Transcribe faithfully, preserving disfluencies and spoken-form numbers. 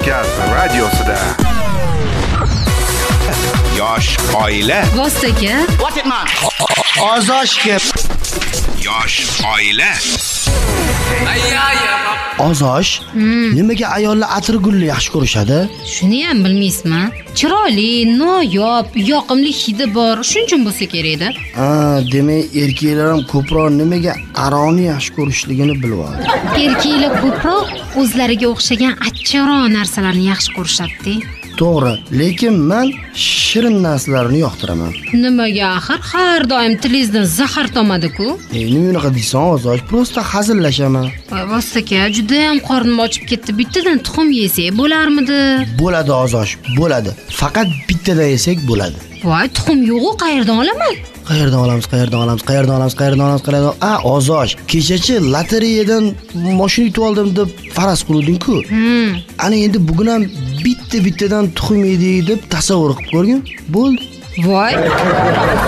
Markaz radiosida. Yosh oila. Vostoka. What it man? Ozoshga. Yosh oila. Ozosh, nimaga ayollar atirgulni yaxshi ko'rishadi? Shuni ham bilmaysizmi? Chiroyli, noyob, yoqimli hidi bor. Shuning uchun bo'lsa kerak-da. Ha, demak, erkaklar ham ko'proq nimaga aroni yaxshi ko'rishligini bilib oldi. Erkaklar ko'proq o'zlariga o'xshagan achchiqroq narsalarni yaxshi ko'rishadi. To'g'ri, lekin men shirin narsalarni yoqtiraman. Nimaga axir har doim tilingizdan zahar tomadi-ku? E, nima unaqa deysan, Ozosh? Prosta hazillashaman. Voy, Vostoka, juda ham qornim ochib ketdi. Bittadan tuxum yesak bo'larmidi? Bo'ladi, Ozosh, bo'ladi. Faqat bittadan yesak bo'ladi. Voy, tuxum yo'q-ku, qayerdan olaman? Qayerdan olamiz, qayerdan olamiz, qayerdan olamiz, qayerdan olamiz, qayerdan? A, Ozosh, kechachi lotereyadan mashina yutib oldim deb faraz qiluvding-ku. Hmm. Ana endi bugun ham bitta-bittadan tuxum yedik deb tasavvur qilib ko'rgin. Bo'ldi. Voy.